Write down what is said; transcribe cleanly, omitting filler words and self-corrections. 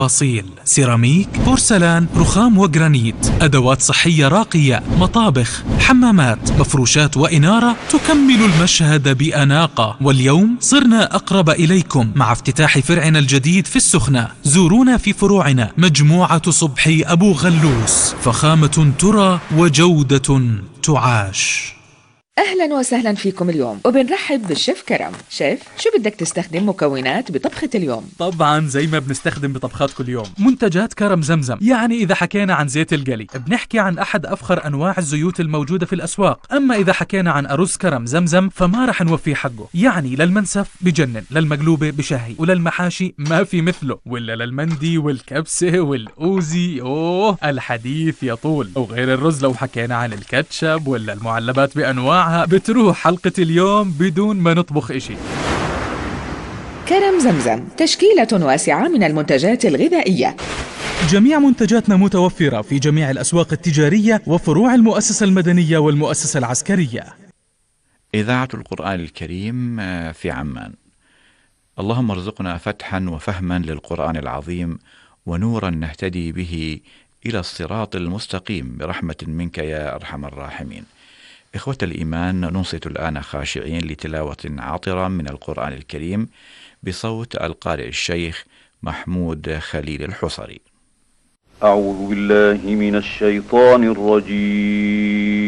فصيل سيراميك، بورسلان، رخام وجرانيت، أدوات صحية راقية، مطابخ، حمامات، مفروشات وإنارة تكمل المشهد بأناقة. واليوم صرنا أقرب إليكم مع افتتاح فرعنا الجديد في السخنة. زورونا في فروعنا مجموعة صبحي أبو غلوس، فخامة ترى وجودة تعاش. أهلا وسهلا فيكم اليوم، وبنرحب بالشيف كرم. شيف، شو بدك تستخدم مكونات بطبخة اليوم؟ طبعا زي ما بنستخدم بطبخات كل يوم، منتجات كرم زمزم. يعني إذا حكينا عن زيت القلي بنحكي عن أحد أفخر أنواع الزيوت الموجودة في الأسواق. أما إذا حكينا عن أرز كرم زمزم فما رح نوفيه حقه. يعني للمنسف بجنن، للمقلوبة بشهي، وللمحاشي ما في مثله، ولا للمندي والكبسة والأوزي أوه الحديث يطول. وغير الرز لو حكينا عن الكاتشب ولا المعلبات بأنواعها بتروح حلقة اليوم بدون ما نطبخ إشي. كرم زمزم تشكيلة واسعة من المنتجات الغذائية. جميع منتجاتنا متوفرة في جميع الأسواق التجارية وفروع المؤسسة المدنية والمؤسسة العسكرية. إذاعة القرآن الكريم في عمان. اللهم ارزقنا فتحا وفهما للقرآن العظيم ونورا نهتدي به إلى الصراط المستقيم برحمة منك يا أرحم الراحمين. إخوة الإيمان، ننصت الآن خاشعين لتلاوة عطرة من القرآن الكريم بصوت القارئ الشيخ محمود خليل الحصري. أعوذ بالله من الشيطان الرجيم.